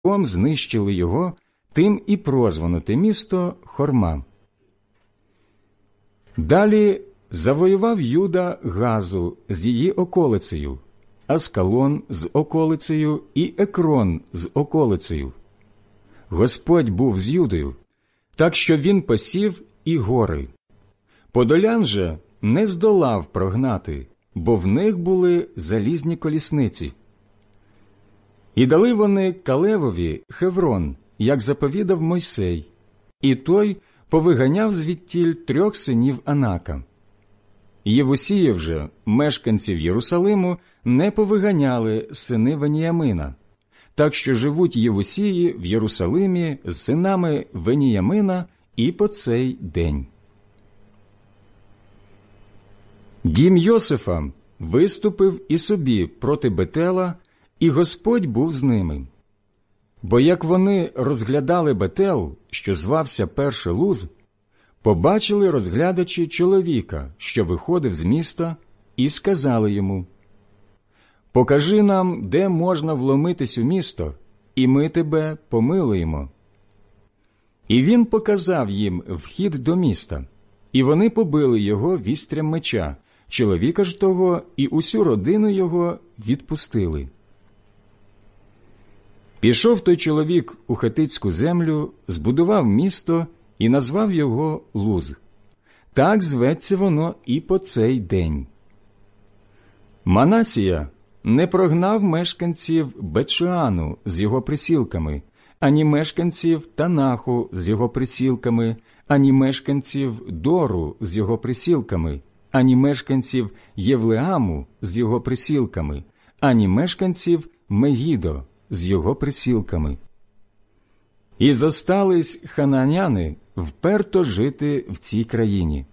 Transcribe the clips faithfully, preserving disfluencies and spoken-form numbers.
знищили його, тим і прозвано те місто Хорма. Далі завоював Юда Газу з її околицею, Аскалон з околицею і Екрон з околицею. Господь був з Юдою, так що він посів і гори. Подолян же не здолав прогнати, бо в них були залізні колісниці. І дали вони Калевові Хеврон, як заповідав Мойсей, і той повиганяв звідтіль трьох синів Анака. Євусіїв же, мешканців Єрусалиму, не повиганяли сини Веніямина, так що живуть Євусії в Єрусалимі з синами Веніямина і по цей день. Дім Йосифа виступив і собі проти Бетела, і Господь був з ними. Бо як вони розглядали Бетел, що звався перше Луз, побачили розглядачі чоловіка, що виходив з міста, і сказали йому: «Покажи нам, де можна вломитись у місто, і ми тебе помилуємо». І він показав їм вхід до міста, і вони побили його вістрям меча, чоловіка ж того і усю родину його відпустили. Пішов той чоловік у хетицьку землю, збудував місто і назвав його Луз. Так зветься воно і по цей день. Манасія не прогнав мешканців Бетшеану з його присілками, ані мешканців Танаху з його присілками, ані мешканців Дору з його присілками, ані мешканців Євлеаму з його присілками, ані мешканців Мегідо з його присілками. І зостались хананяни вперто жити в цій країні.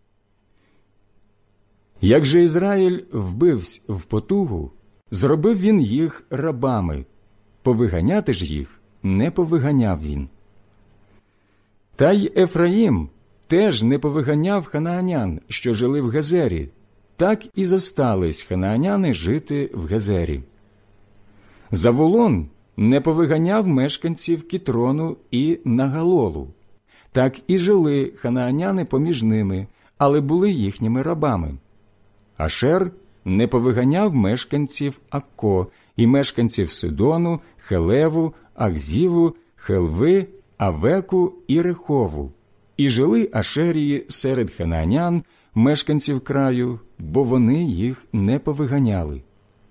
Як же Ізраїль вбивсь в потугу, зробив він їх рабами, повиганяти ж їх не повиганяв він. Та й Ефраїм теж не повиганяв ханаанян, що жили в Гезері, так і зостались ханааняни жити в Гезері. Заволон не повиганяв мешканців Кітрону і Нагалолу, так і жили ханааняни поміж ними, але були їхніми рабами. Ашер не повиганяв мешканців Акко і мешканців Сидону, Хелеву, Ахзіву, Хелви, Авеку і Рехову, і жили Ашерії серед ханаанян, мешканців краю, бо вони їх не повиганяли.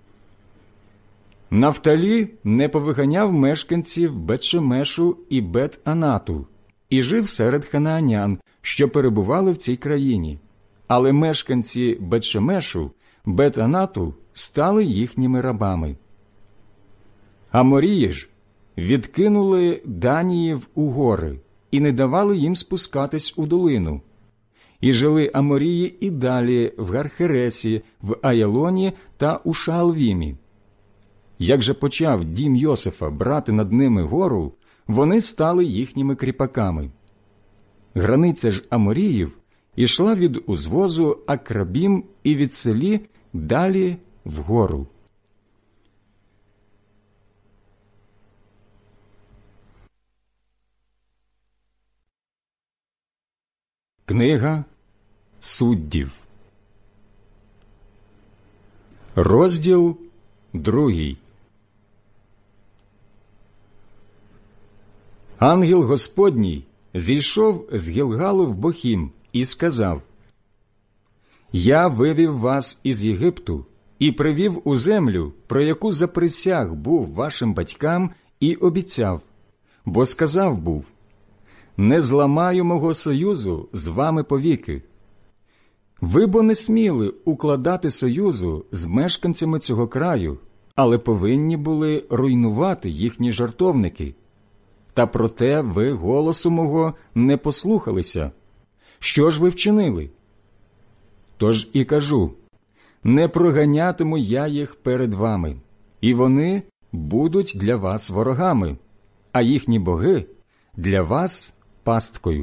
Нафталі не повиганяв мешканців Бет-Шемешу і Бет-Анату, і жив серед ханаанян, що перебували в цій країні. Але мешканці Бет-Шемешу, Бет-Анату стали їхніми рабами. Аморії ж відкинули Даніїв у гори і не давали їм спускатись у долину. І жили Аморії і далі в Гархересі, в Аялоні та у Шаалвімі. Як же почав дім Йосифа брати над ними гору, вони стали їхніми кріпаками. Границя ж Аморіїв ішла від узвозу Акрабім і від селі далі вгору. Книга Суддів, розділ другий. Ангел Господній зійшов з Гілгалу в Бохім і сказав: «Я вивів вас із Єгипту і привів у землю, про яку заприсяг був вашим батькам і обіцяв, бо сказав був: не зламаю мого союзу з вами повіки. Ви бо не сміли укладати союзу з мешканцями цього краю, але повинні були руйнувати їхні жертовники. Та проте ви голосу мого не послухалися. Що ж ви вчинили? Тож і кажу: не проганятиму я їх перед вами, і вони будуть для вас ворогами, а їхні боги для вас пасткою».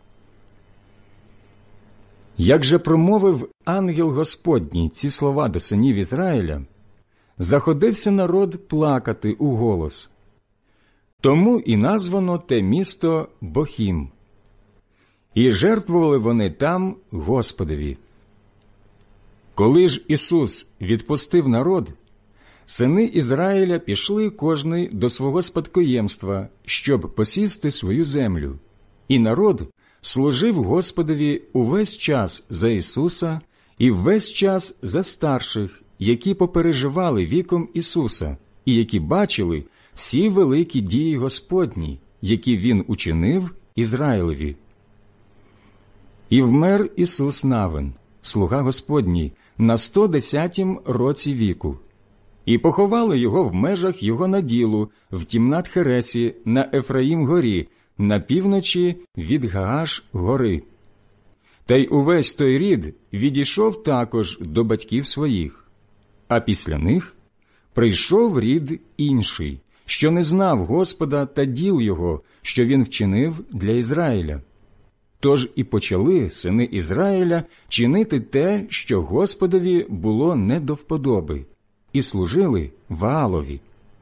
Як же промовив ангел Господній ці слова до синів Ізраїля, заходився народ плакати у голос. Тому і названо те місто Бохім. І жертвували вони там Господові. Коли ж Ісус відпустив народ, сини Ізраїля пішли кожний до свого спадкоємства, щоб посісти свою землю. І народ служив Господові увесь час за Ісуса і весь час за старших, які попереживали віком Ісуса, і які бачили всі великі дії Господні, які Він учинив Ізраїлеві. І вмер Ісус Навин, слуга Господній, на сто десятім році віку. І поховали його в межах його наділу, в Тімнат-Хересі на Ефраїм-горі, на півночі від Гааш-гори. Та й увесь той рід відійшов також до батьків своїх. А після них прийшов рід інший, що не знав Господа та діл його, що він вчинив для Ізраїля. Тож і почали сини Ізраїля чинити те, що Господові було не до вподоби, і служили Ваалові.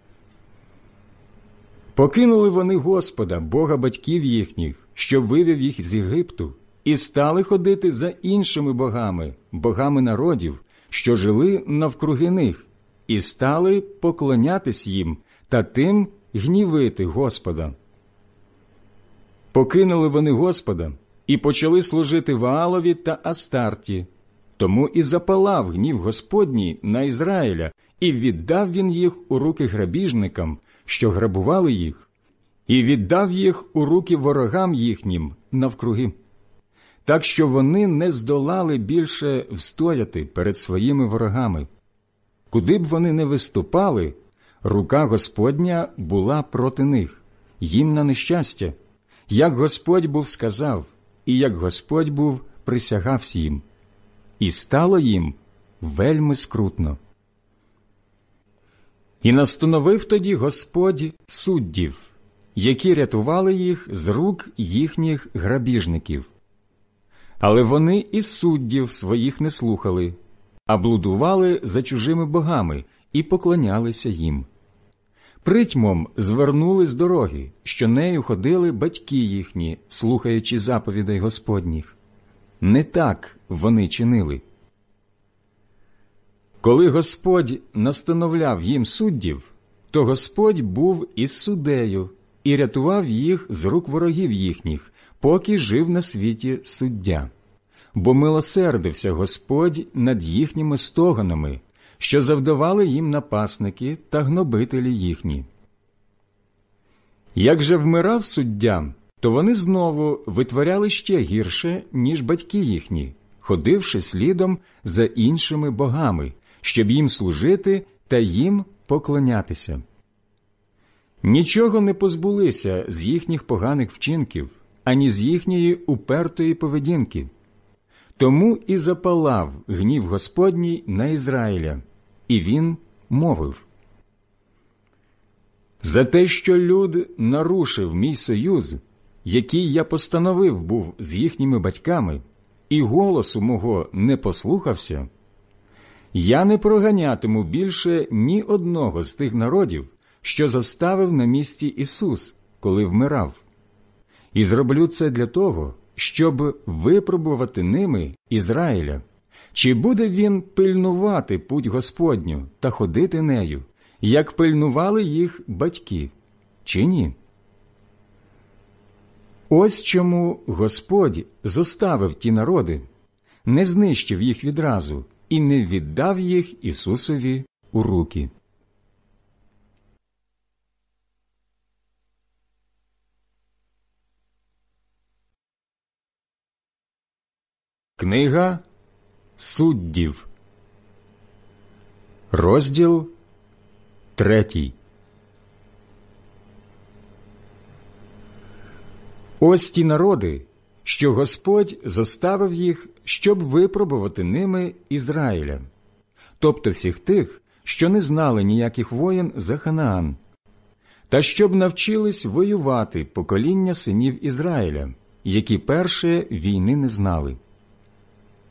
Покинули вони Господа, Бога батьків їхніх, що вивів їх з Єгипту, і стали ходити за іншими богами, богами народів, що жили навкруги них, і стали поклонятись їм та тим гнівити Господа. Покинули вони Господа і почали служити Ваалові та Астарті. Тому і запалав гнів Господній на Ізраїля, і віддав він їх у руки грабіжникам, що грабували їх, і віддав їх у руки ворогам їхнім навкруги. Так що вони не здолали більше встояти перед своїми ворогами. Куди б вони не виступали, рука Господня була проти них, їм на нещастя, як Господь був сказав, і як Господь був присягався їм. І стало їм вельми скрутно. І настановив тоді Господь суддів, які рятували їх з рук їхніх грабіжників. Але вони і суддів своїх не слухали, а блудували за чужими богами і поклонялися їм. Притьмом звернули з дороги, що нею ходили батьки їхні, слухаючи заповідей Господніх. Не так вони чинили. Коли Господь настановляв їм суддів, то Господь був із суддею і рятував їх з рук ворогів їхніх, поки жив на світі суддя. Бо милосердився Господь над їхніми стогонами, що завдавали їм напасники та гнобителі їхні. Як же вмирав суддя, то вони знову витворяли ще гірше, ніж батьки їхні, ходивши слідом за іншими богами, щоб їм служити та їм поклонятися. Нічого не позбулися з їхніх поганих вчинків, ані з їхньої упертої поведінки. Тому і запалав гнів Господній на Ізраїля, і він мовив: «За те, що люд нарушив мій союз, який я постановив був з їхніми батьками, і голосу мого не послухався, я не проганятиму більше ні одного з тих народів, що заставив на місці Ісус, коли вмирав. І зроблю це для того, щоб випробувати ними Ізраїля, чи буде він пильнувати путь Господню та ходити нею, як пильнували їх батьки, чи ні? Ось чому Господь зоставив ті народи, не знищив їх відразу і не віддав їх Ісусові у руки». Книга Суддів, розділ третій. Ось ті народи, що Господь зоставив їх, щоб випробувати ними Ізраїля, тобто всіх тих, що не знали ніяких воєн за Ханаан, та щоб навчились воювати покоління синів Ізраїля, які перше війни не знали.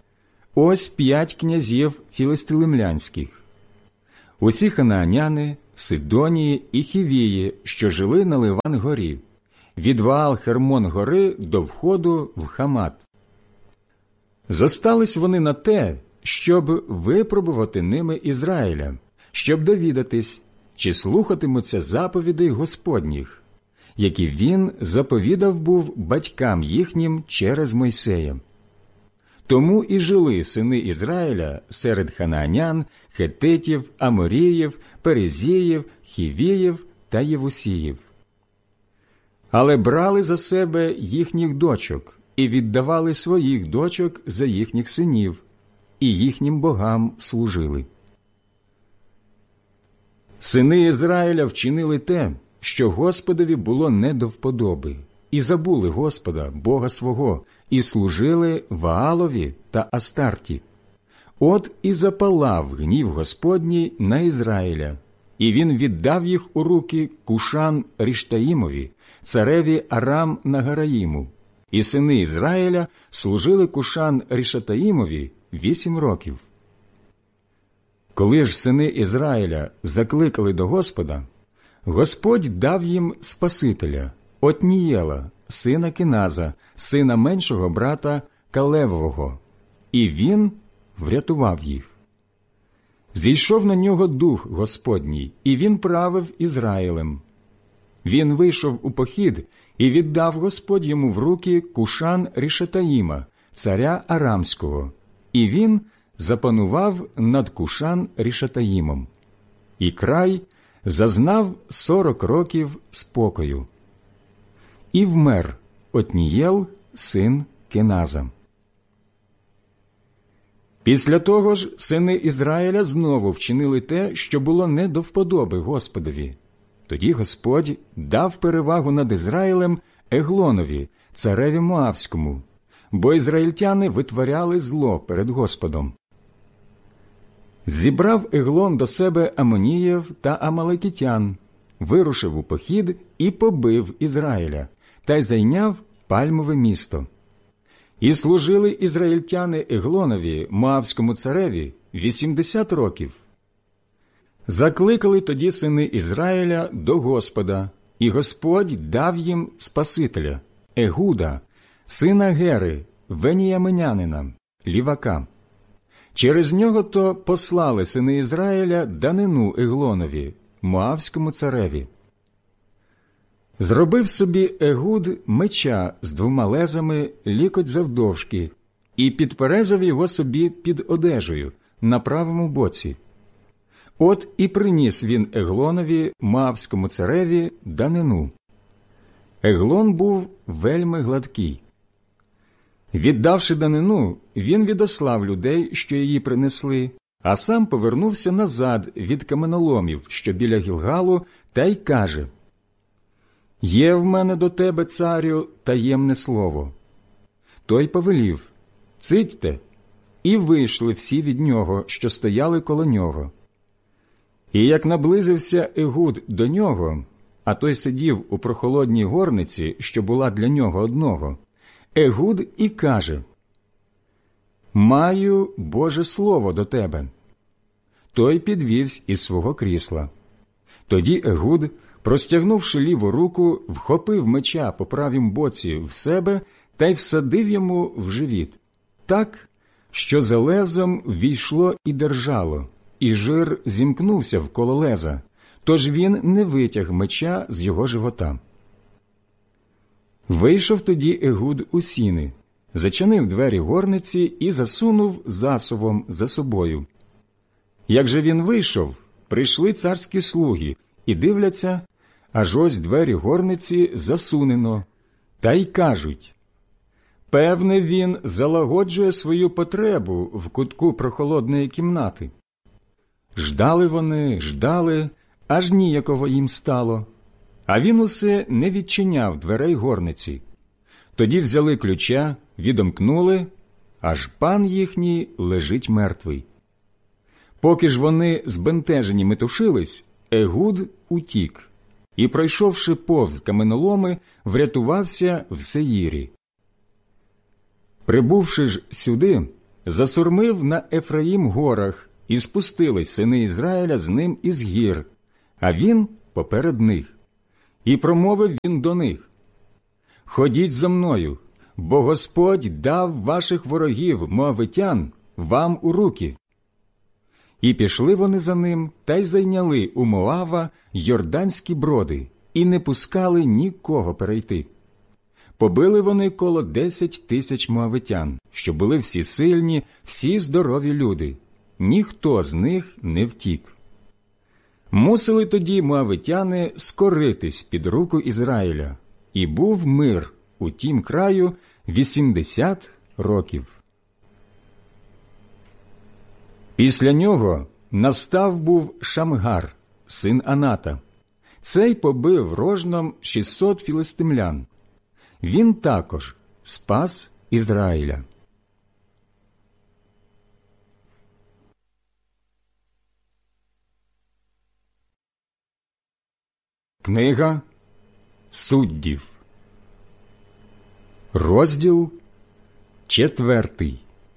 Ось п'ять князів філистилимлянських. Усі ханааняни, Сидонії і Хівії, що жили на Ливан-горі, від Ваал-Хермон-гори до входу в Хамат. Зостались вони на те, щоб випробувати ними Ізраїля, щоб довідатись, чи слухатимуться заповідей Господніх, які він заповідав був батькам їхнім через Мойсея. Тому і жили сини Ізраїля серед ханаанян, хетитів, аморіїв, перезіїв, хівіїв та євусіїв. Але брали за себе їхніх дочок і віддавали своїх дочок за їхніх синів, і їхнім богам служили. Сини Ізраїля вчинили те, що Господові було не до вподоби, і забули Господа, Бога свого, і служили Ваалові та Астарті. От і запалав гнів Господній на Ізраїля, і він віддав їх у руки Кушан-Ріштаїмові, цареві Арам-Нагараїму, і сини Ізраїля служили Кушан-Рішатаїмові вісім років. Коли ж сини Ізраїля закликали до Господа, Господь дав їм Спасителя, Отнієла, сина Кеназа, сина меншого брата Калевового, і він врятував їх. Зійшов на нього Дух Господній, і він правив Ізраїлем. Він вийшов у похід, і віддав Господь йому в руки Кушан-Рішатаїма, царя Арамського, і він запанував над Кушан-Рішатаїмом. І край зазнав сорок років спокою. І вмер Отнієл, син Кеназа. Після того ж сини Ізраїля знову вчинили те, що було не до вподоби Господові. Тоді Господь дав перевагу над Ізраїлем Еглонові, цареві Моавському, бо ізраїльтяни витворяли зло перед Господом. Зібрав Еглон до себе Амоніїв та Амалекітян, вирушив у похід і побив Ізраїля, та й зайняв Пальмове місто. І служили ізраїльтяни Еглонові, Моавському цареві, вісімдесят років. Закликали тоді сини Ізраїля до Господа, і Господь дав їм Спасителя, Егуда, сина Гери, веніяминянина, лівака. Через нього то послали сини Ізраїля данину Еглонові, Моавському цареві. Зробив собі Егуд меча з двома лезами лікоть завдовжки і підперезав його собі під одежею на правому боці. От і приніс він Еглонові, Моавському цареві, данину. Еглон був вельми гладкий. Віддавши данину, він відослав людей, що її принесли, а сам повернувся назад від каменоломів, що біля Гілгалу, та й каже: «Є в мене до тебе, царю, таємне слово». Той повелів: «Цитьте», і вийшли всі від нього, що стояли коло нього. І як наблизився Егуд до нього, а той сидів у прохолодній горниці, що була для нього одного, Егуд і каже: «Маю Боже слово до тебе». Той підвівся із свого крісла. Тоді Егуд, простягнувши ліву руку, вхопив меча по правім боці в себе та й всадив йому в живіт, так, що за лезом війшло і держало, і жир зімкнувся вколо леза, тож він не витяг меча з його живота. Вийшов тоді Егуд у сіни, зачинив двері горниці і засунув засувом за собою. Як же він вийшов, прийшли царські слуги і дивляться, аж ось двері горниці засунено, та й кажуть: «Певне, він залагоджує свою потребу в кутку прохолодної кімнати». Ждали вони, ждали, аж ніяково їм стало, а він усе не відчиняв дверей горниці. Тоді взяли ключа, відомкнули, аж пан їхній лежить мертвий. Поки ж вони збентежені метушились, Егуд утік і, пройшовши повз каменоломи, врятувався в Сеїрі. Прибувши ж сюди, засурмив на Ефраїм горах, і спустились сини Ізраїля з ним із гір, а він поперед них. І промовив він до них: «Ходіть за мною, бо Господь дав ваших ворогів, моавитян, вам у руки». І пішли вони за ним, та й зайняли у Моава йорданські броди, і не пускали нікого перейти. Побили вони коло десять тисяч моавитян, що були всі сильні, всі здорові люди. Ніхто з них не втік. Мусили тоді моавитяни скоритись під руку Ізраїля, і був мир у тім краю вісімдесят років. Після нього настав був Шамгар, син Аната. Цей побив рожном шістсот філистимлян. Він також спас Ізраїля. Книга Суддів, розділ четвертий.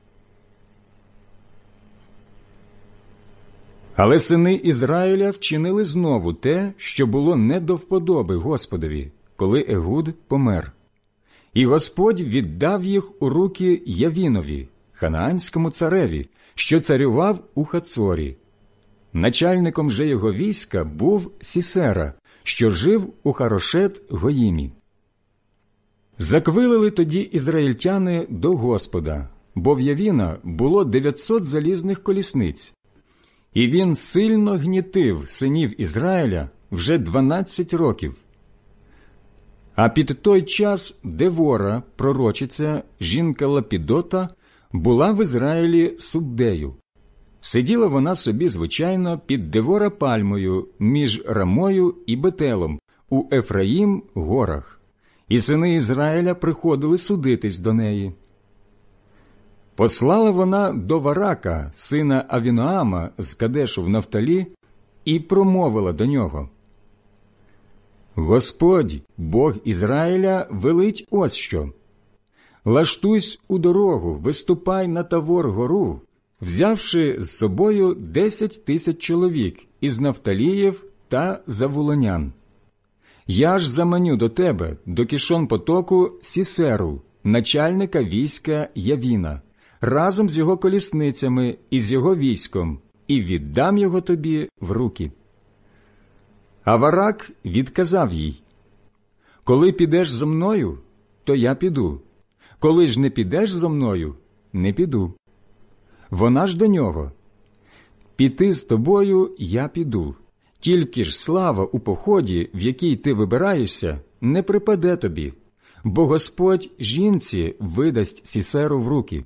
Але сини Ізраїля вчинили знову те, що було не до вподоби Господові, коли Егуд помер. І Господь віддав їх у руки Явінові, ханаанському цареві, що царював у Хацорі. Начальником же його війська був Сісера, що жив у Харошет-Гоїмі. Заквилили тоді ізраїльтяни до Господа, бо в Явіна було дев'ятсот залізних колісниць. І він сильно гнітив синів Ізраїля вже дванадцять років. А під той час Девора, пророчиця, жінка Лапідота, була в Ізраїлі суддею. Сиділа вона собі, звичайно, під Девора пальмою між Рамою і Бетелом у Ефраїм горах, і сини Ізраїля приходили судитись до неї. Послала вона до Варака, сина Авіноама з Кадешу в Нафталі, і промовила до нього: «Господь, Бог Ізраїля, велить ось що. Лаштуйсь у дорогу, виступай на Тавор-гору, взявши з собою десять тисяч чоловік із Нафталіїв та Завулонян. Я ж заманю до тебе, до Кішон-потоку, Сісеру, начальника війська Явіна, разом з його колісницями і з його військом, і віддам його тобі в руки». А Варак відказав їй: «Коли підеш зо мною, то я піду. Коли ж не підеш зо мною, не піду». Вона ж до нього: «Піти з тобою я піду, тільки ж слава у поході, в який ти вибираєшся, не припаде тобі, бо Господь жінці видасть Сісеру в руки».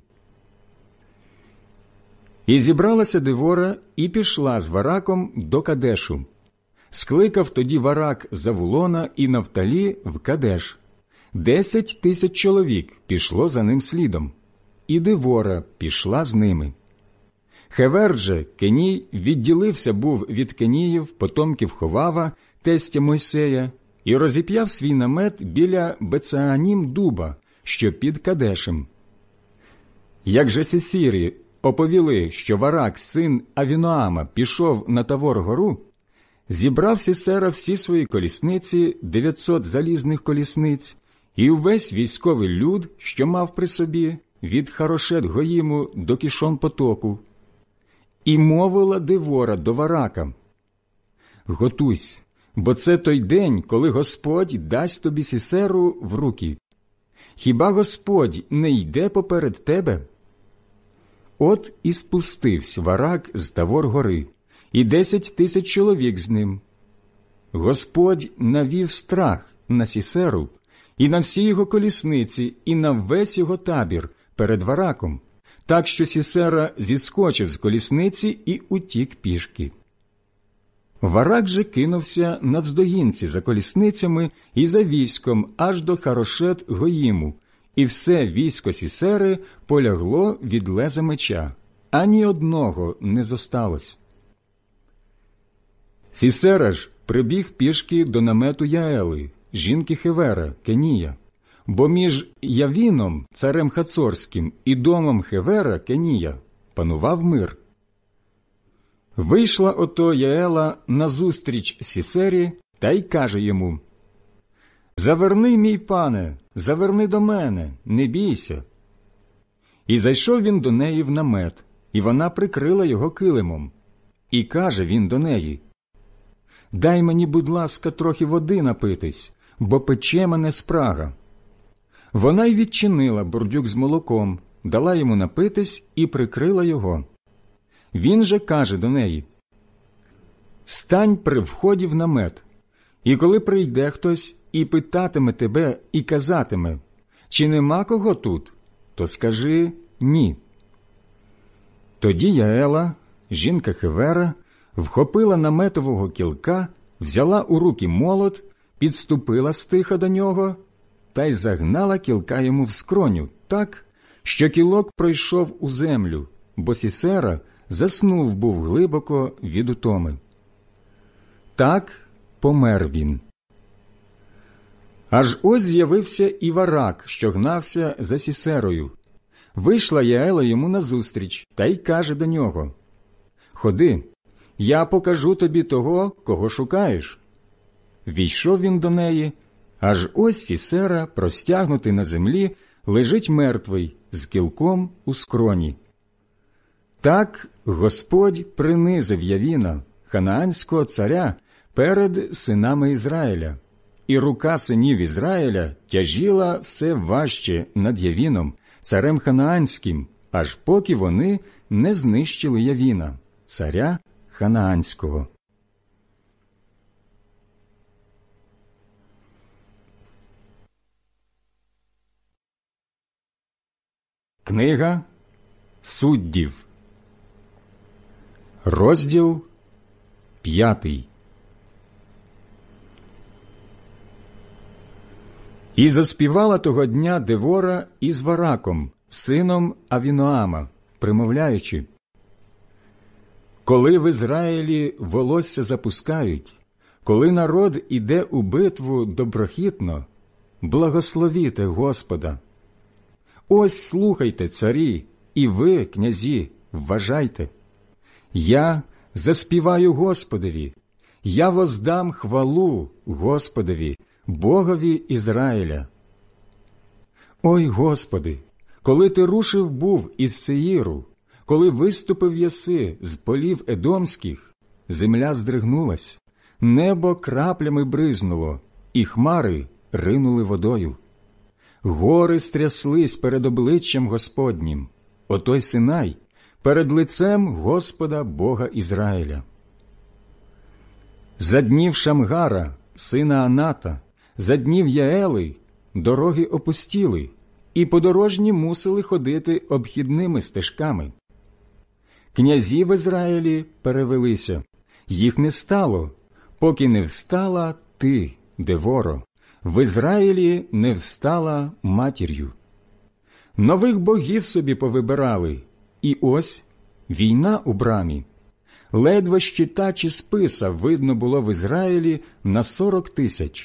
І зібралася Девора і пішла з Вараком до Кадешу. Скликав тоді Варак Завулона і Нафталі в Кадеш. Десять тисяч чоловік пішло за ним слідом, і Девора пішла з ними. Хевер же, Кеній, відділився був від Кеніїв, потомків Ховава, тестя Мойсея, і розіп'яв свій намет біля Бецаанім дуба, що під Кадешем. Як же Сесірі оповіли, що Варак, син Авіноама, пішов на Тавор-гору, зібрав Сісера всі свої колісниці, дев'ятсот залізних колісниць, і увесь військовий люд, що мав при собі, від Харошет-Гоїму до Кішон-потоку. І мовила Девора до Варака: «Готуйся, бо це той день, коли Господь дасть тобі Сісеру в руки. Хіба Господь не йде поперед тебе?» От і спустився Варак з Тавор-гори, і десять тисяч чоловік з ним. Господь навів страх на Сісеру і на всі його колісниці, і на весь його табір перед Вараком, так що Сісера зіскочив з колісниці і утік пішки. Варак же кинувся навздогінці за колісницями і за військом аж до Харошет-Гоїму, і все військо Сісери полягло від леза меча, ані одного не зосталось. Сісера ж прибіг пішки до намету Яели, жінки Хевера, Кенія, бо між Явіном, царем Хацорським, і домом Хевера, Кенія, панував мир. Вийшла ото Яела назустріч Сісері та й каже йому: «Заверни, мій пане, заверни до мене, не бійся». І зайшов він до неї в намет, і вона прикрила його килимом. І каже він до неї: «Дай мені, будь ласка, трохи води напитись, бо пече мене спрага». Вона й відчинила бурдюк з молоком, дала йому напитись і прикрила його. Він же каже до неї: «Стань при вході в намет, і коли прийде хтось і питатиме тебе і казатиме: чи нема кого тут, то скажи ні». Тоді Яела, жінка Хевера, вхопила наметового кілка, взяла у руки молот, підступила стиха до нього та й загнала кілка йому в скроню так, що кілок пройшов у землю, бо Сісера заснув був глибоко від утоми. Так помер він. Аж ось з'явився і Варак, що гнався за Сісерою. Вийшла Яела йому назустріч та й каже до нього: «Ходи, я покажу тобі того, кого шукаєш». Війшов він до неї, аж ось Сісера, простягнутий на землі, лежить мертвий, з кілком у скроні. Так Господь принизив Явіна, ханаанського царя, перед синами Ізраїля, і рука синів Ізраїля тяжіла все важче над Явіном, царем ханаанським, аж поки вони не знищили Явіна, царя ханаанського. Книга Суддів, розділ п'ятий. І заспівала того дня Девора із Вараком, сином Авіноама, примовляючи: «Коли в Ізраїлі волосся запускають, коли народ іде у битву доброхітно, благословіте Господа. Ось слухайте, царі, і ви, князі, вважайте. Я заспіваю Господові, я воздам хвалу Господові, Богові Ізраїля. Ой, Господи, коли ти рушив був із Сеїру, коли виступив єси з полів Едомських, земля здригнулась, небо краплями бризнуло, і хмари ринули водою. Гори стряслись перед обличчям Господнім, отой Синай, перед лицем Господа Бога Ізраїля. За днів Шамгара, сина Аната, за днів Яели дороги опустіли, і подорожні мусили ходити обхідними стежками. Князі в Ізраїлі перевелися, їх не стало, поки не встала ти, Деворо, в Ізраїлі не встала матір'ю. Нових богів собі повибирали, і ось війна у брамі. Ледве щита чи списа видно було в Ізраїлі на сорок тисяч.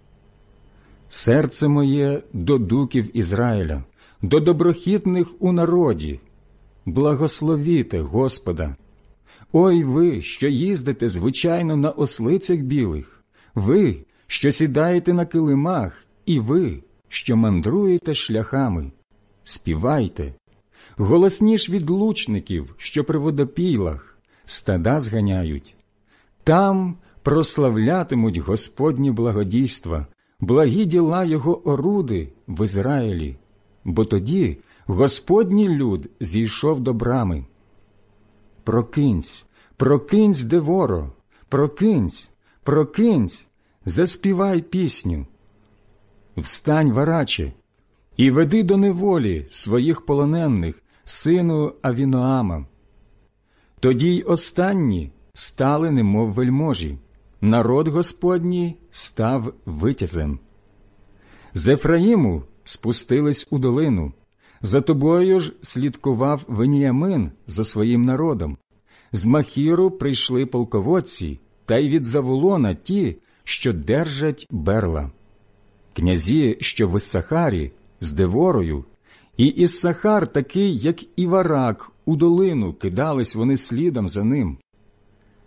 Серце моє до дуків Ізраїля, до доброхітних у народі. Благословіте Господа. Ой ви, що їздите звичайно на ослицях білих, ви, що сідаєте на килимах, і ви, що мандруєте шляхами. Співайте, голосніш від лучників, що при водопійлах, стада зганяють. Там прославлятимуть Господні благодійства, благі діла Його оруди в Ізраїлі, бо тоді Господній люд зійшов до брами. Прокинься, прокинься, Деворо, прокинься, прокинься, заспівай пісню. Встань, Вараче, і веди до неволі своїх полонених, сину Авіноама. Тоді й останні стали немов вельможі, народ Господній став витязем. З Ефраїму спустились у долину, за тобою ж слідкував Веніямин зо своїм народом. З Махіру прийшли полководці, та й від Заволона ті, що держать берла. Князі, що в Іссахарі, з Деворою, і Іссахар такий, як і Варак, у долину кидались вони слідом за ним.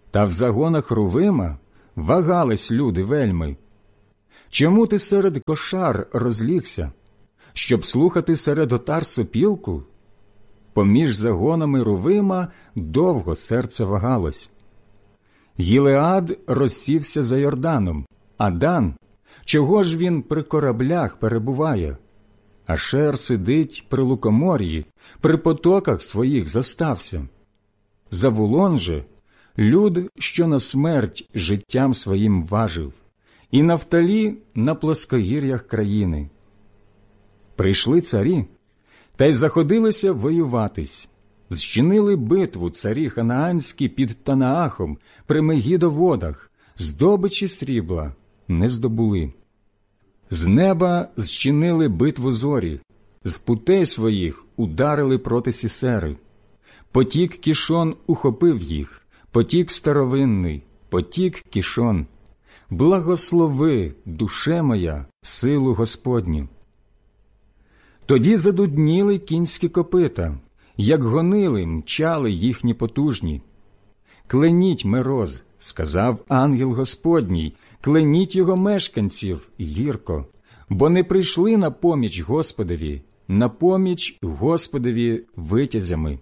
Та в загонах Рувима вагались люди вельми. Чому ти серед кошар розлігся, щоб слухати серед отар сопілку? Поміж загонами Рувима довго серце вагалось. Гілеад розсівся за Йорданом, а Дан, чого ж він при кораблях перебуває? Ашер сидить при лукомор'ї, при потоках своїх зостався. Завулон же – люд, що на смерть життям своїм важив, і Нафталі на плоскогір'ях країни. Прийшли царі, та й заходилися воюватись. Зчинили битву царі ханаанські під Танаахом при Мегідоводах, здобичі срібла не здобули. З неба зчинили битву зорі, з путей своїх ударили проти Сісери. Потік Кішон ухопив їх, потік старовинний, потік Кішон. Благослови, душе моя, силу Господню. Тоді задудніли кінські копита, як гонили, мчали їхні потужні. «Кленіть Мероз», – сказав ангел Господній, «кленіть його мешканців гірко, бо не прийшли на поміч Господові, на поміч Господові витязями».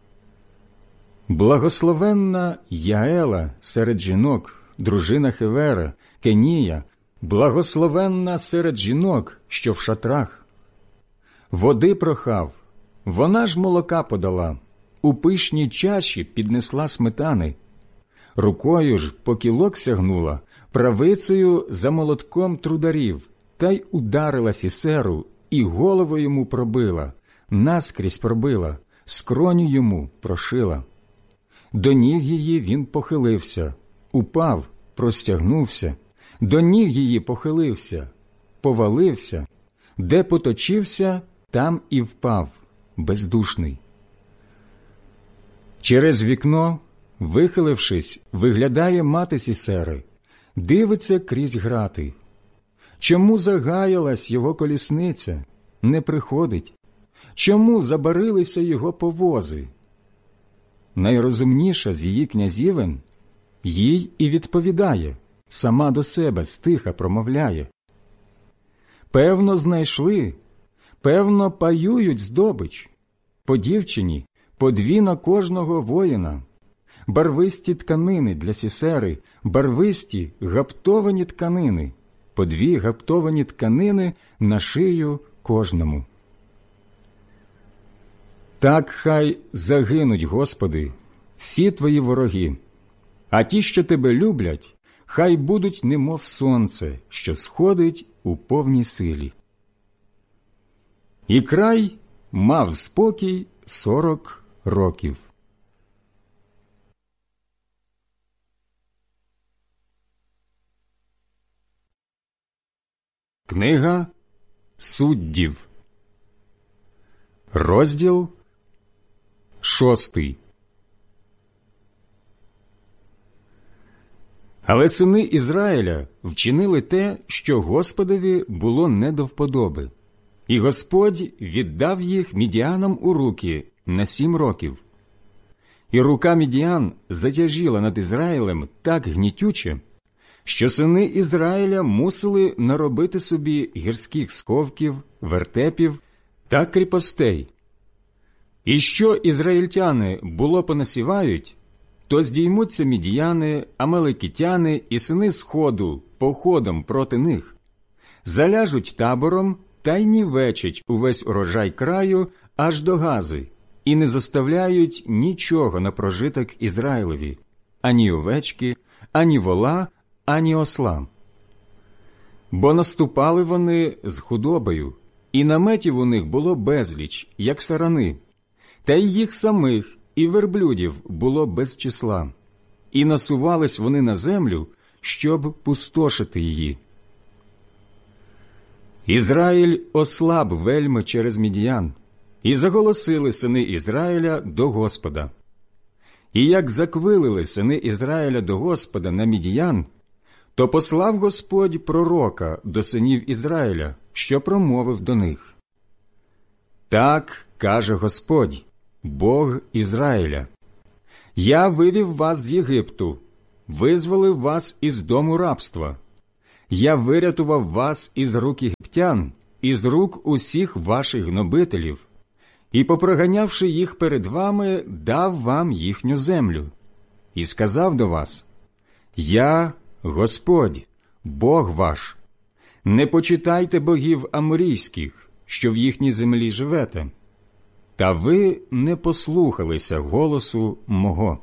Благословенна Яела серед жінок, дружина Хевера, Кенія, благословенна серед жінок, що в шатрах. Води прохав, вона ж молока подала, у пишній чаші піднесла сметани. Рукою ж по кілок сягнула, правицею за молотком трударів, та й ударила Сісеру, і голову йому пробила, наскрізь пробила, скроню йому прошила. До ніг її він похилився, упав, простягнувся, до ніг її похилився, повалився, де поточився, там і впав, бездушний. Через вікно, вихилившись, виглядає мати Сісери, дивиться крізь грати. Чому загаялась його колісниця, не приходить? Чому забарилися його повози? Найрозумніша з її князівен їй і відповідає, сама до себе стиха промовляє. Певно, знайшли, певно, паюють здобич. По дівчині, по дві на кожного воїна. Барвисті тканини для Сісери, барвисті гаптовані тканини, по дві гаптовані тканини на шию кожному. Так хай загинуть, Господи, всі Твої вороги, а ті, що Тебе люблять, хай будуть немов сонце, що сходить у повній силі. І край мав спокій сорок років. Книга Суддів, розділ шостий. Але сини Ізраїля вчинили те, що Господові було не до вподоби, і Господь віддав їх мідіанам у руки на сім років. І рука мідіан затяжіла над Ізраїлем так гнітюче, що сини Ізраїля мусили наробити собі гірських сковків, вертепів та кріпостей. І що ізраїльтяни було понасівають, то здіймуться мідіяни, амалекітяни і сини Сходу походом проти них, заляжуть табором та й нівечать увесь урожай краю аж до Гази, і не зоставляють нічого на прожиток Ізраїлеві, ані овечки, ані вола, ані осла. Бо наступали вони з худобою, і наметів у них було безліч, як сарани, та й їх самих, і верблюдів було без числа, і насувались вони на землю, щоб пустошити її. Ізраїль ослаб вельми через мідіян, і заголосили сини Ізраїля до Господа. І як заквилили сини Ізраїля до Господа на мідіян, то послав Господь пророка до синів Ізраїля, що промовив до них. Так каже Господь, Бог Ізраїля: «Я вивів вас з Єгипту, визволив вас із дому рабства. Я вирятував вас із рук єгиптян, із рук усіх ваших гнобителів, і, попроганявши їх перед вами, дав вам їхню землю. І сказав до вас: Я, Господь, Бог ваш. Не почитайте богів аморійських, що в їхній землі живете. Та ви не послухалися голосу мого.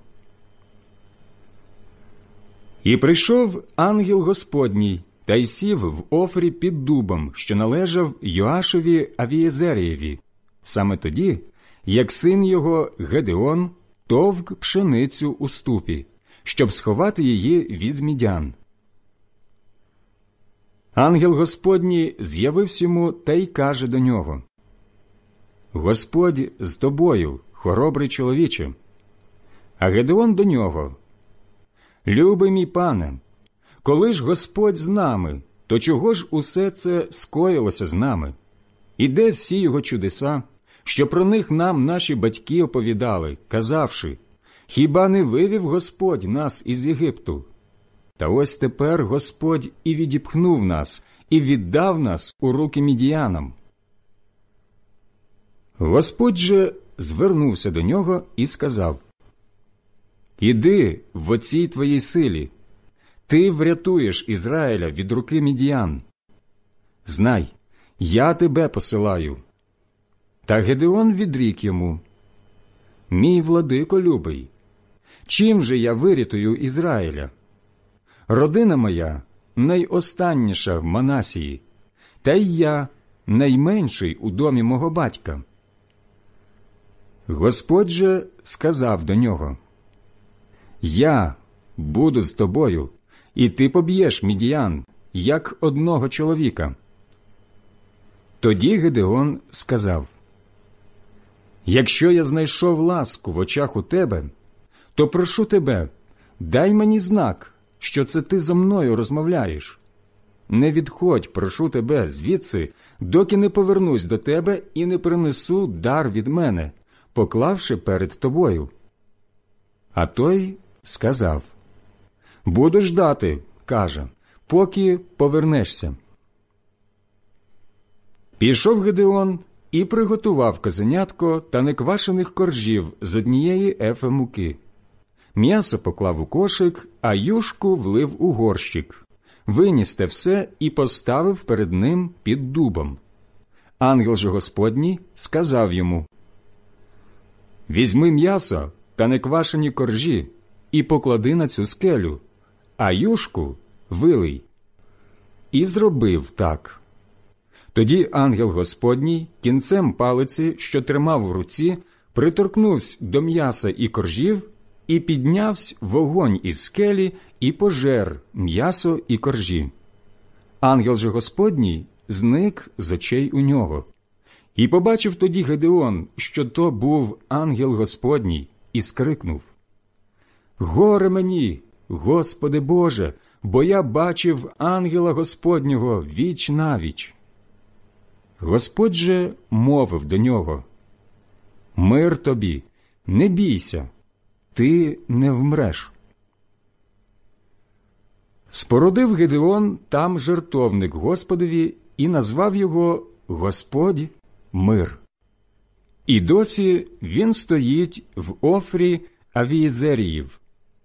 І прийшов ангел Господній, та й сів в Офрі під дубом, що належав Йоашеві Авієзерієві, саме тоді, як син його Гедеон товк пшеницю у ступі, щоб сховати її від мідян. Ангел Господній з'явився йому та й каже до нього: Господь з тобою, хоробрий чоловіче. А Гедеон до нього: Любий мій пане, коли ж Господь з нами, то чого ж усе це скоїлося з нами? І де всі його чудеса, що про них нам наші батьки оповідали, казавши: хіба не вивів Господь нас із Єгипту? Та ось тепер Господь і відіпхнув нас, і віддав нас у руки мідіянам. Господь же звернувся до нього і сказав: Іди в оцій твоїй силі, ти врятуєш Ізраїля від руки мідіян. Знай, я тебе посилаю. Та Гедеон відрік йому: Мій владико любий, чим же я вирятую Ізраїля? Родина моя найостанніша в Манасії, та й я найменший у домі мого батька. Господь же сказав до нього: Я буду з тобою, і ти поб'єш мідіян, як одного чоловіка. Тоді Гедеон сказав: Якщо я знайшов ласку в очах у тебе, то прошу тебе, дай мені знак, що це ти зо мною розмовляєш. Не відходь, прошу тебе, звідси, доки не повернусь до тебе і не принесу дар від мене, поклавши перед тобою. А той сказав: Буду ждати, каже, поки повернешся. Пішов Гедеон і приготував козенятко та неквашених коржів з однієї ефи муки. М'ясо поклав у кошик, а юшку влив у горщик. Виніс те все і поставив перед ним під дубом. Ангел же Господній сказав йому: Візьми м'ясо та неквашені коржі і поклади на цю скелю, а юшку вилий. І зробив так. Тоді ангел Господній кінцем палиці, що тримав в руці, приторкнувся до м'яса і коржів, і піднявсь вогонь із скелі, і пожер м'ясо і коржі. Ангел же Господній зник з очей у нього. І побачив тоді Гедеон, що то був ангел Господній, і скрикнув: Горе мені, Господи Боже, бо я бачив ангела Господнього віч навіч. Господь же мовив до нього: Мир тобі, не бійся, ти не вмреш. Спорудив Гедеон там жертовник Господові і назвав його Господь мир. І досі він стоїть в Офрі Авієзеріїв.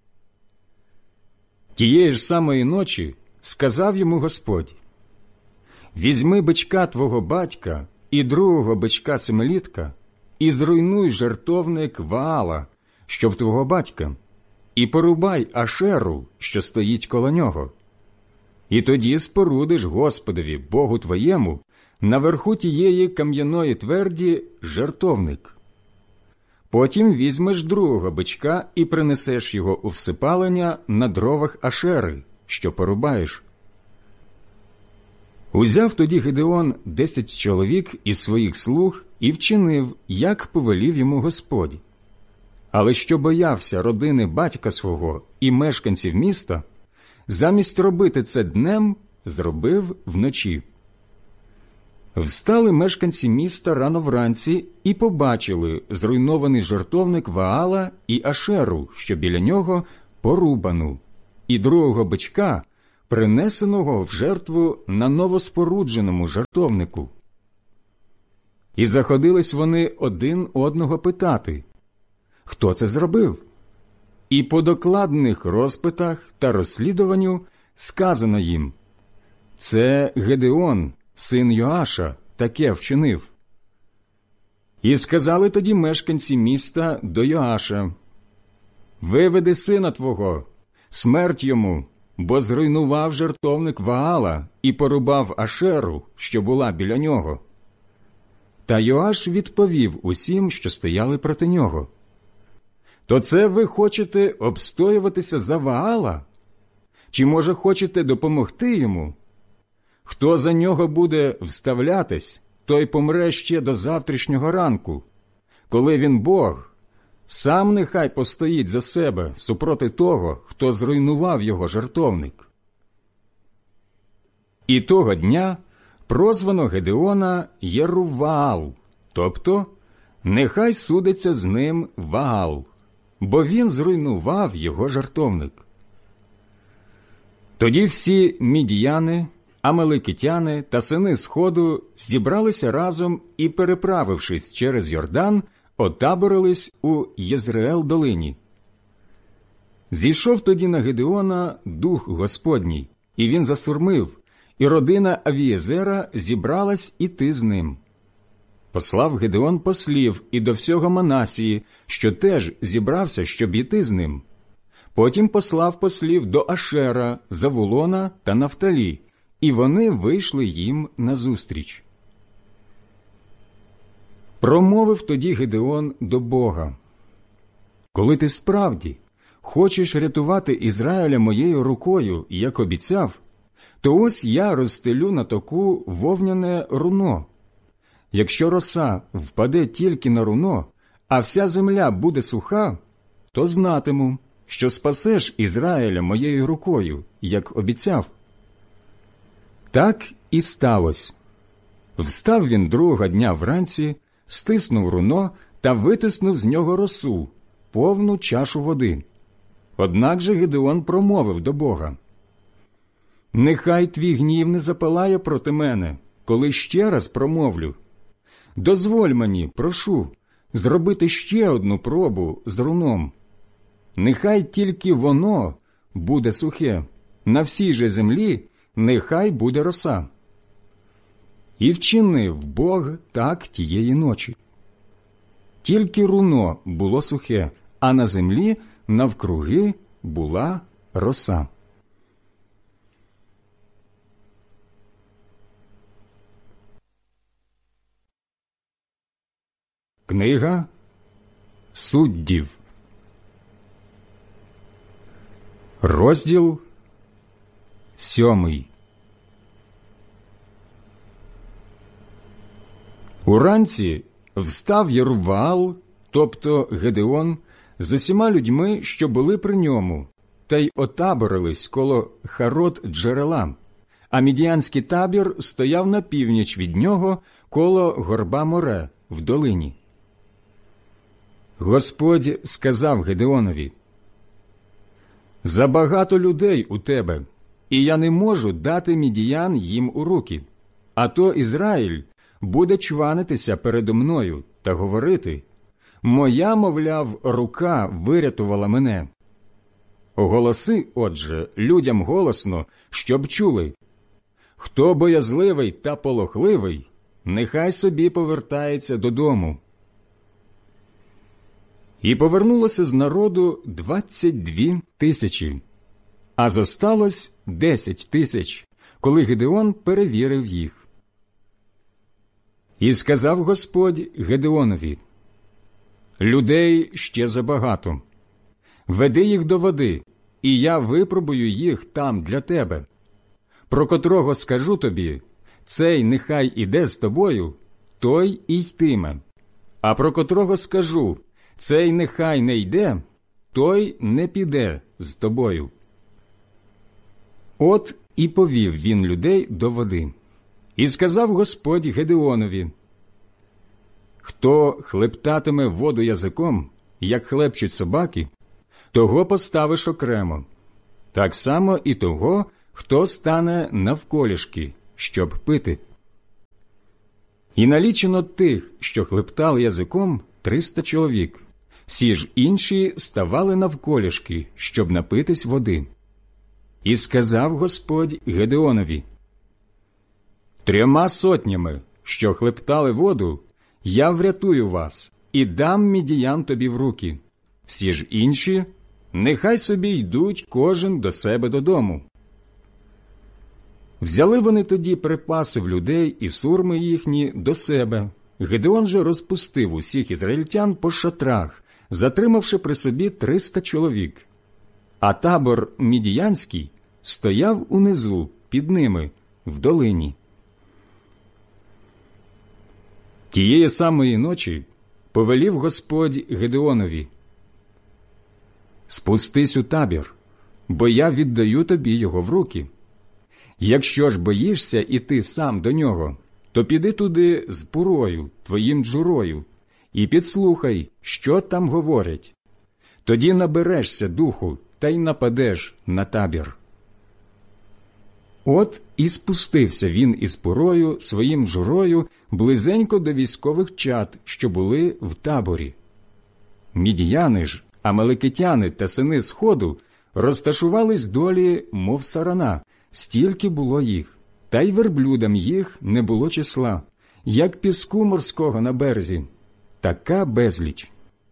Тієї ж самої ночі сказав йому Господь: Візьми бичка твого батька і другого бичка семилітка, і зруйнуй жертовник Ваала, що в твого батька, і порубай Ашеру, що стоїть коло нього. І тоді спорудиш Господові, Богу твоєму, наверху тієї кам'яної тверді жертовник. Потім візьмеш другого бичка і принесеш його у всипалення на дровах Ашери, що порубаєш. Узяв тоді Гедеон десять чоловік із своїх слуг і вчинив, як повелів йому Господь. Але що боявся родини батька свого і мешканців міста, замість робити це днем, зробив вночі. Встали мешканці міста рано вранці і побачили зруйнований жертовник Ваала і Ашеру, що біля нього, порубану, і другого бичка, принесеного в жертву на новоспорудженому жертовнику. І заходились вони один одного питати, хто це зробив? І по докладних розпитах та розслідуванню сказано їм, це Гедеон, син Йоаша, таке вчинив. І сказали тоді мешканці міста до Йоаша, виведи сина твого, смерть йому, бо зруйнував жертовник Ваала і порубав Ашеру, що була біля нього. Та Йоаш відповів усім, що стояли проти нього, то це ви хочете обстоюватися за Ваала? Чи, може, хочете допомогти йому? Хто за нього буде вставлятись, той помре ще до завтрашнього ранку. Коли він Бог, сам нехай постоїть за себе супроти того, хто зруйнував його жертовник. І того дня прозвано Гедеона Єруваал, тобто нехай судиться з ним Ваал, бо він зруйнував його жертовник. Тоді всі мідіяни, амалекитяни та сини Сходу зібралися разом і, переправившись через Йордан, отаборились у Єзреел-долині. Зійшов тоді на Гедеона дух Господній, і він засурмив, і родина Авієзера зібралась іти з ним. Послав Гедеон послів і до всього Манасії, що теж зібрався, щоб іти з ним. Потім послав послів до Ашера, Завулона та Нафталі, і вони вийшли їм назустріч. Промовив тоді Гедеон до Бога, «Коли ти справді хочеш рятувати Ізраїля моєю рукою, як обіцяв, то ось я розстелю на току вовняне руно. Якщо роса впаде тільки на руно, а вся земля буде суха, то знатиму, що спасеш Ізраїля моєю рукою, як обіцяв». Так і сталося. Встав він другого дня вранці, стиснув руно та витиснув з нього росу, повну чашу води. Однак же Гедеон промовив до Бога, «Нехай твій гнів не запалає проти мене, коли ще раз промовлю. Дозволь мені, прошу, зробити ще одну пробу з руном. Нехай тільки воно буде сухе, на всій же землі нехай буде роса». І вчинив Бог так тієї ночі. Тільки руно було сухе, а на землі навкруги була роса. Книга Суддів, розділ сьомий. Уранці встав Єруваал, тобто Гедеон, з усіма людьми, що були при ньому, та й отаборились коло Харот-джерела, а мідіянський табір стояв на північ від нього коло горба Море в долині. Господь сказав Гедеонові, «Забагато людей у тебе, і я не можу дати мідіян їм у руки, а то Ізраїль буде чванитися передо мною та говорити, моя, мовляв, рука вирятувала мене. Оголоси, отже, людям голосно, щоб чули. Хто боязливий та полохливий, нехай собі повертається додому». І повернулося з народу двадцять дві тисячі, а зосталось десять тисяч, коли Гедеон перевірив їх. І сказав Господь Гедеонові, «Людей ще забагато. Веди їх до води, і я випробую їх там для тебе. Про котрого скажу тобі, цей нехай іде з тобою, той і йтиме. А про котрого скажу, цей нехай не йде, той не піде з тобою». От і повів він людей до води. І сказав Господь Гедеонові, «Хто хлептатиме воду язиком, як хлепчуть собаки, того поставиш окремо. так само і того, хто стане навколішки, щоб пити. І налічено тих, що хлептали язиком, триста чоловік. Всі ж інші ставали навколішки, щоб напитись води. І сказав Господь Гедеонові: «Трьома сотнями, що хлептали воду, я врятую вас і дам мідіян тобі в руки. Всі ж інші, нехай собі йдуть кожен до себе додому». Взяли вони тоді припаси в людей і сурми їхні до себе. Гедеон же розпустив усіх ізраїльтян по шатрах, затримавши при собі триста чоловік. А табор мідіянський стояв унизу, під ними, в долині. Тієї самої ночі повелів Господь Гедеонові: «Спустись у табір, бо я віддаю тобі його в руки. Якщо ж боїшся іти сам до нього, то піди туди з Пурою, твоїм джурою, і підслухай, що там говорять. Тоді наберешся духу та й нападеш на табір». От і спустився він із Пурою, своїм джурою, близенько до військових чад, що були в таборі. Мідіяни ж, амалекитяни та сини Сходу розташувались долі, мов сарана, стільки було їх, та й верблюдам їх не було числа, як піску морського на березі, така безліч.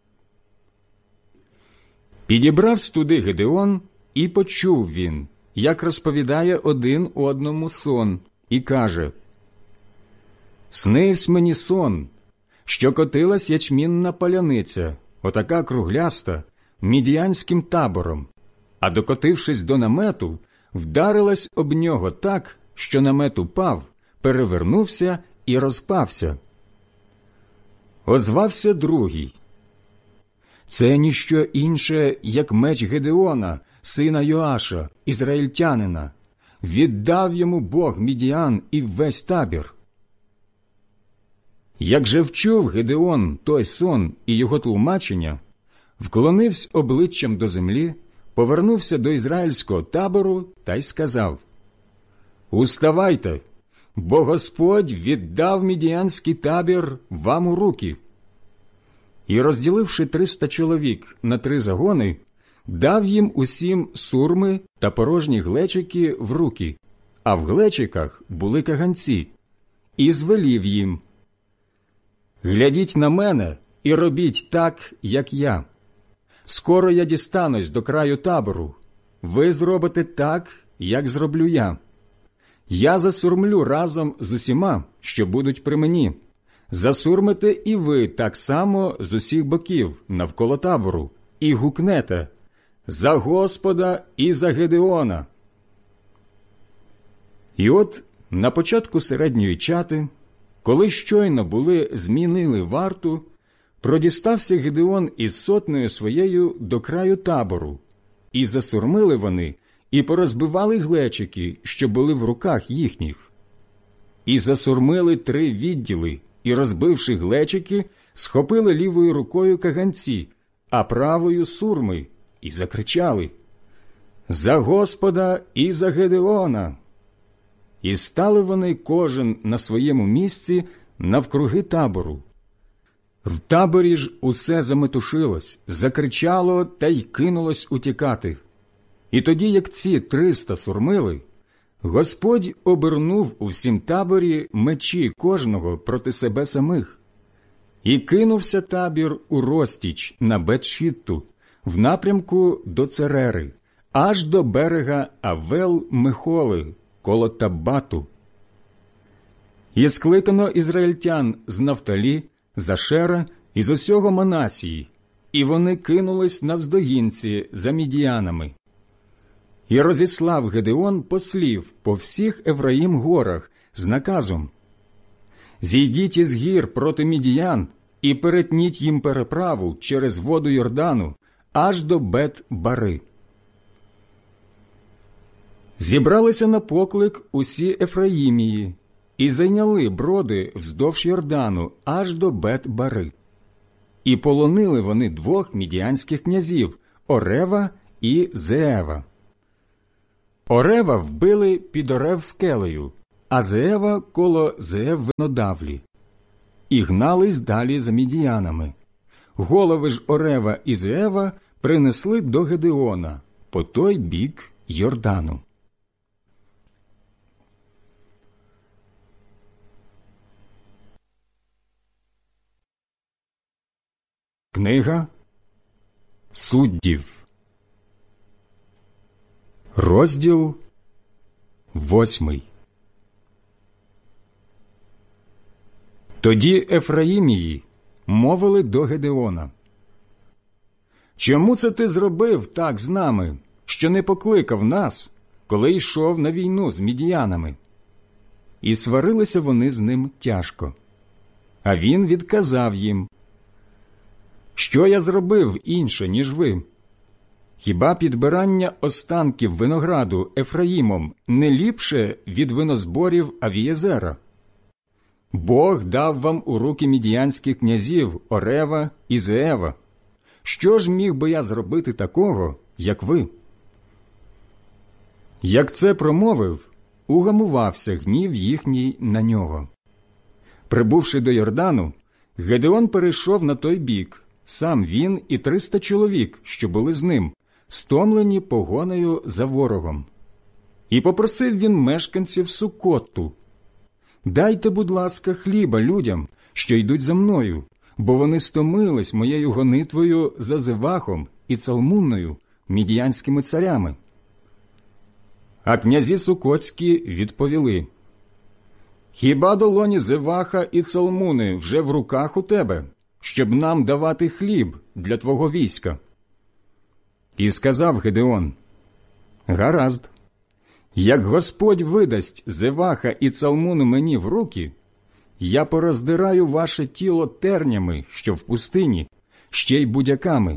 Підібравсь туди Гедеон, і почув він, як розповідає один одному сон, і каже: «Снивсь мені сон, що котилась ячмінна паляниця, отака кругляста, мідіянським табором, а докотившись до намету, вдарилась об нього так, що намет упав, перевернувся і розпався». Озвався другий: «Це ніщо інше, як меч Гедеона, сина Йоаша, ізраїльтянина. Віддав йому Бог Мідіан і весь табір». Як же вчув Гедеон той сон і його тлумачення, вклонився обличчям до землі, повернувся до ізраїльського табору та й сказав: «Уставайте, бо Господь віддав мідіянський табір вам у руки». І, розділивши триста чоловік на три загони, дав їм усім сурми та порожні глечики в руки, а в глечиках були каганці, і звелів їм: «Глядіть на мене і робіть так, як я. Скоро я дістанусь до краю табору, ви зробите так, як зроблю я. Я засурмлю разом з усіма, що будуть при мені. Засурмите і ви так само з усіх боків навколо табору, і гукнете: за Господа і за Гедеона». І от на початку середньої чати, коли щойно були змінили варту, продістався Гедеон із сотнею своєю до краю табору, і засурмили вони, і порозбивали глечики, що були в руках їхніх. І засурмили три відділи, і, розбивши глечики, схопили лівою рукою каганці, а правою сурми, і закричали: «За Господа і за Гедеона!» І стали вони кожен на своєму місці навкруги табору. В таборі ж усе заметушилось, закричало та й кинулось утікати. І тоді, як ці триста сурмили, Господь обернув у всім таборі мечі кожного проти себе самих. І кинувся табір у розтіч на Бет-шітту, в напрямку до Церери, аж до берега Авел-Мехоли, коло Таббату. І скликано ізраїльтян з Нафталі, з Ашера і з усього Манасії, і вони кинулись навздогінці за мідіянами. І розіслав Гедеон послів по всіх Ефраїм горах з наказом: «Зійдіть із гір проти мідіян і перетніть їм переправу через воду Йордану аж до Бет-Бари». Зібралися на поклик усі Ефраїмії і зайняли броди вздовж Йордану аж до Бет-Бари. І полонили вони двох мідіянських князів – Орева і Зеева. Орева вбили під Орев скелею, а Зеева коло Зеев винодавлі. І гнались далі за мідіянами. Голови ж Орева і Зеева принесли до Гедеона по той бік Йордану. Книга Суддів, розділ восьмий. Тоді Ефраїмії мовили до Гедеона: «Чому це ти зробив так з нами, що не покликав нас, коли йшов на війну з мідіянами?» І сварилися вони з ним тяжко. А він відказав їм: «Що я зробив інше, ніж ви? Хіба підбирання останків винограду Ефраїмом не ліпше від винозборів Авієзера? Бог дав вам у руки мідіянських князів Орева і Зеева. Що ж міг би я зробити такого, як ви?» Як це промовив, угамувався гнів їхній на нього. Прибувши до Йордану, Гедеон перейшов на той бік, сам він і триста чоловік, що були з ним, стомлені погонею за ворогом. І попросив він мешканців Суккоту: «Дайте, будь ласка, хліба людям, що йдуть за мною, бо вони стомились моєю гонитвою за Зевахом і Цалмунною, мідіянськими царями». А князі Суккотські відповіли: «Хіба долоні Зеваха і Цалмуни вже в руках у тебе, щоб нам давати хліб для твого війська?» І сказав Гедеон: «Гаразд, як Господь видасть Зеваха і Цалмуну мені в руки, я пороздираю ваше тіло тернями, що в пустині, ще й будяками».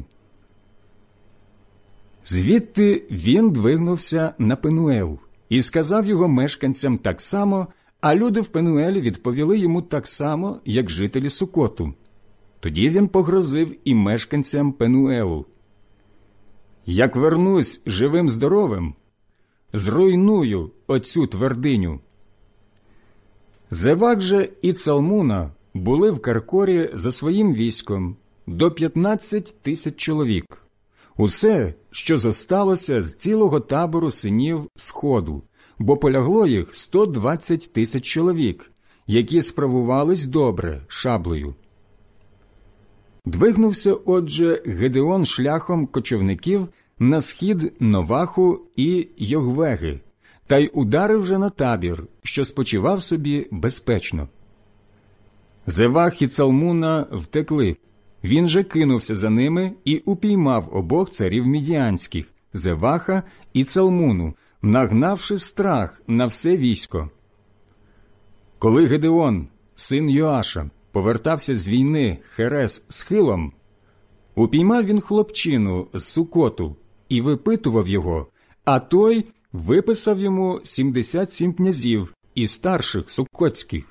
Звідти він двигнувся на Пенуел і сказав його мешканцям так само, а люди в Пенуелі відповіли йому так само, як жителі Сукоту. Тоді він погрозив і мешканцям Пенуелу: «Як вернусь живим-здоровим, зруйную оцю твердиню». Зевах же і Цалмуна були в Каркорі за своїм військом до п'ятнадцять тисяч чоловік. Усе, що зосталося з цілого табору синів Сходу, бо полягло їх сто двадцять тисяч чоловік, які справувались добре шаблею. Двигнувся, отже, Гедеон шляхом кочівників на схід Новаху і Йогвеги, та й ударив же на табір, що спочивав собі безпечно. Зевах і Цалмуна втекли. Він же кинувся за ними і упіймав обох царів мідіанських, Зеваха і Цалмуну, нагнавши страх на все військо. Коли Гедеон, син Йоаша, повертався з війни Херес з Хилом, упіймав він хлопчину з Сукоту і випитував його, а той виписав йому сімдесят сім князів і старших суккотських.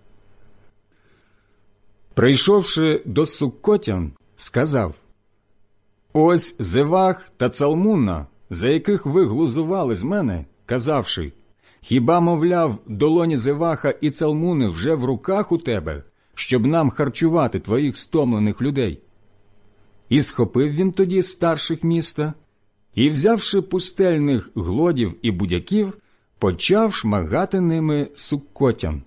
Прийшовши до суккотян, сказав: «Ось Зевах та Цалмуна, за яких ви глузували з мене, казавши: хіба, мовляв, долоні Зеваха і Цалмуни вже в руках у тебе, щоб нам харчувати твоїх стомлених людей?» І схопив він тоді старших міста, і, взявши пустельних глодів і будяків, почав шмагати ними суккотян.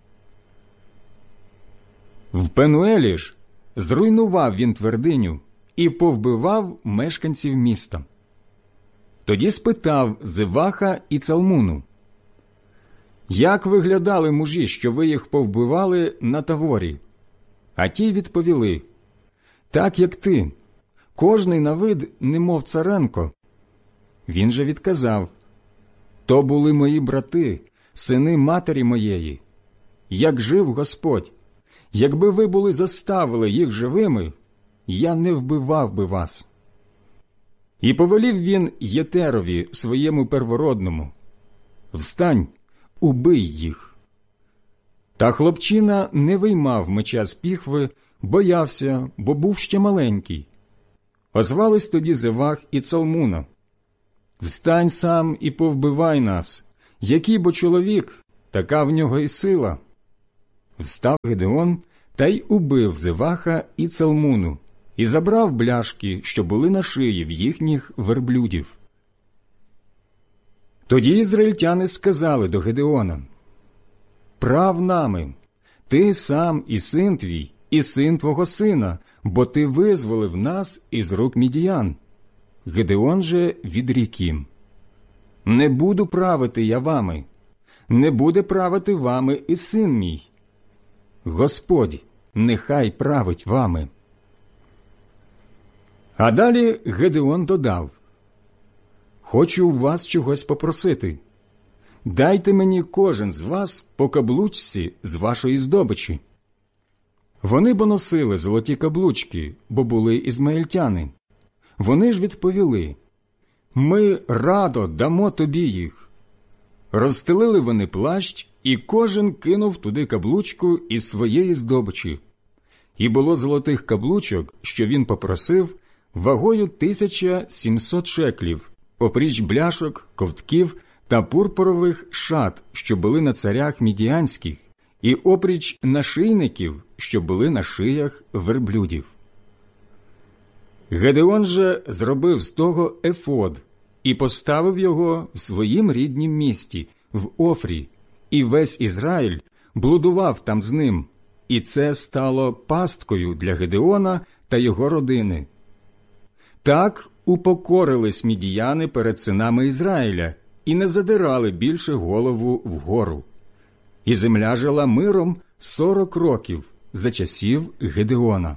В Пенуелі ж зруйнував він твердиню і повбивав мешканців міста. Тоді спитав Зеваха і Цалмуну: «Як виглядали мужі, що ви їх повбивали на Таворі?» А ті відповіли: «Так, як ти, кожний на вид, немов царенко». Він же відказав: «То були мої брати, сини матері моєї. Як жив Господь, якби ви були заставили їх живими, я не вбивав би вас». І повелів він Єтерові, своєму первородному: «Встань, убий їх». Та хлопчина не виймав меча з піхви, боявся, бо був ще маленький. Озвались тоді Зевах і Цалмуна: Встань сам і повбивай нас. Який бо чоловік, така в нього і сила. Встав Гедеон та й убив Зеваха і Цалмуну, і забрав бляшки, що були на шиї в їхніх верблюдів. Тоді ізраїльтяни сказали до Гедеона: «Прав нами, ти сам і син твій, і син твого сина, бо ти визволив нас із рук мідіян». Гедеон же відрік їм: «Не буду правити я вами, не буде правити вами і син мій. Господь нехай править вами». А далі Гедеон додав: «Хочу у вас чогось попросити. Дайте мені кожен з вас по каблучці з вашої здобичі». Вони бо носили золоті каблучки, бо були ізмаїльтяни. Вони ж відповіли: «Ми радо дамо тобі їх». Розстелили вони плащ, і кожен кинув туди каблучку із своєї здобичі. І було золотих каблучок, що він попросив, вагою тисяча сімсот шеклів, опріч бляшок, ковтків та пурпурових шат, що були на царях мідіанських, і опріч нашийників, що були на шиях верблюдів. Гедеон же зробив з того ефод і поставив його в своїм ріднім місті, в Офрі, і весь Ізраїль блудував там з ним, і це стало пасткою для Гедеона та його родини. Так упокорились мідіяни перед синами Ізраїля і не задирали більше голову вгору. І земля жила миром сорок років за часів Гедеона.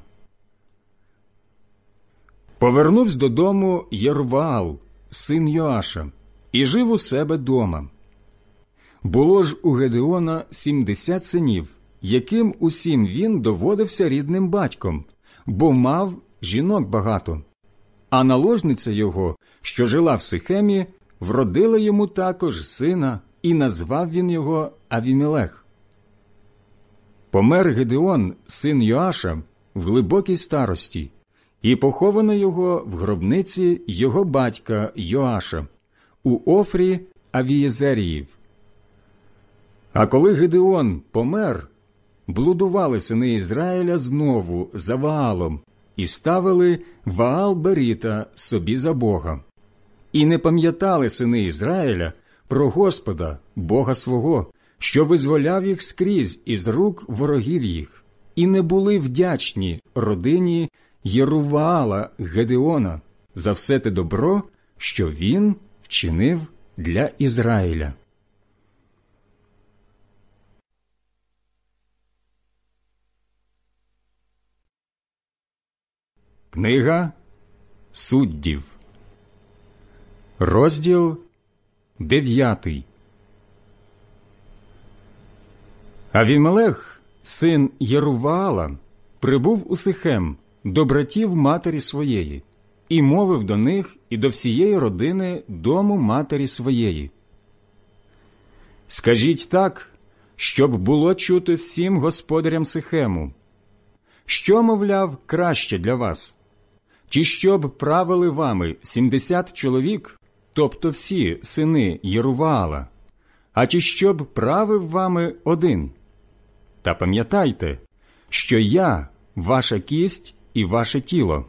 Повернувся додому Єрваал, син Йоаша, і жив у себе дома. Було ж у Гедеона сімдесят синів, яким усім він доводився рідним батьком, бо мав жінок багато. А наложниця його, що жила в Сихемі, вродила йому також сина, і назвав він його Авімелех. Помер Гедеон, син Йоаша, в глибокій старості, і поховано його в гробниці його батька Йоаша, у Офрі Авієзеріїв. А коли Гедеон помер, блудували сини Ізраїля знову за Ваалом і ставили Ваал-Беріта собі за Бога. І не пам'ятали сини Ізраїля про Господа, Бога свого, що визволяв їх скрізь із рук ворогів їх, і не були вдячні родині Єруваала Гедеона за все те добро, що він вчинив для Ізраїля. Книга Суддів, розділ дев'ятий. Авімелех, син Єруваала, прибув у Сихем до братів матері своєї і мовив до них і до всієї родини дому матері своєї: «Скажіть так, щоб було чути всім господарям Сихему. Що, мовляв, краще для вас? Чи щоб правили вами сімдесят чоловік, тобто всі сини Єруваала, а чи щоб правив вами один? Та пам'ятайте, що я – ваша кість і ваше тіло».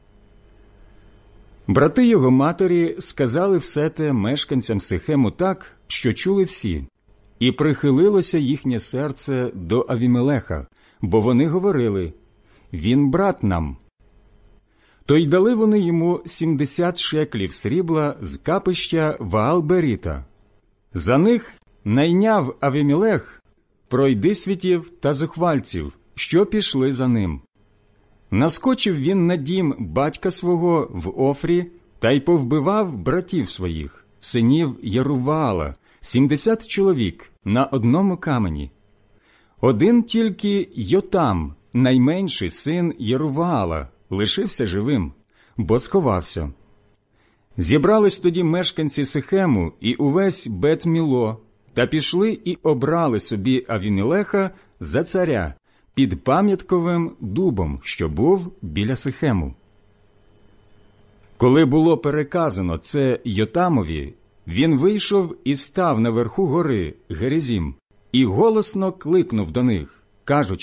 Брати його матері сказали все те мешканцям Сихему так, що чули всі, і прихилилося їхнє серце до Авімелеха, бо вони говорили: «Він брат нам». То й дали вони йому сімдесят шеклів срібла з капища Ваал-Беріта. За них найняв Авімелех пройдисвітів та зухвальців, що пішли за ним. Наскочив він на дім батька свого в Офрі та й повбивав братів своїх, синів Єруваала, сімдесят чоловік на одному камені. Один тільки Йотам, найменший син Єруваала, лишився живим, бо сховався. Зібрались тоді мешканці Сихему і увесь Бет-Міло, та пішли і обрали собі Авімелеха за царя під пам'ятковим дубом, що був біля Сихему. Коли було переказано це Йотамові, він вийшов і став наверху гори Геризім, і голосно кликнув до них, кажучи: